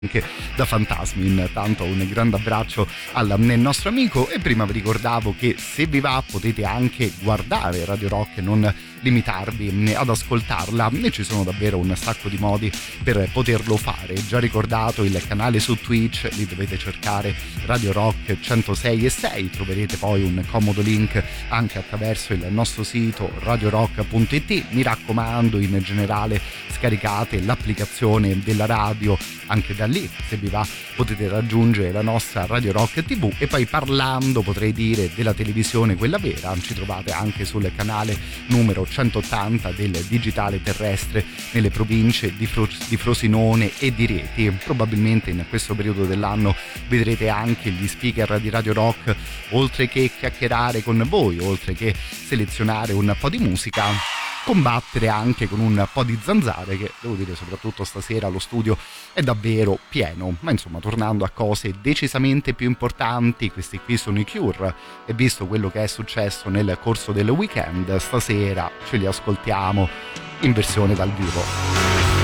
anche da fantasmi. Intanto un grande abbraccio al nostro amico, e prima vi ricordavo che se vi va potete anche guardare Radio Rock e non limitarvi ad ascoltarla, e ci sono davvero un sacco di modi per poterlo fare. Già ricordato il canale su Twitch, lì dovete cercare Radio Rock 106.6, troverete poi un comodo link anche attraverso il nostro sito radiorock.it. Mi raccomando, in generale scaricate l'applicazione della radio, anche da lì se vi va potete raggiungere la nostra Radio Rock TV. E poi, parlando potrei dire della televisione, quella vera, ci trovate anche sul canale numero 180 del digitale terrestre nelle province di Frosinone e di Rieti. Probabilmente in questo periodo dell'anno vedrete anche gli speaker di Radio Rock, oltre che chiacchierare con voi, oltre che selezionare un po' di musica, combattere anche con un po' di zanzare, che devo dire soprattutto stasera lo studio è davvero pieno. Ma insomma, tornando a cose decisamente più importanti, questi qui sono i Cure, e visto quello che è successo nel corso del weekend, stasera ce li ascoltiamo in versione dal vivo.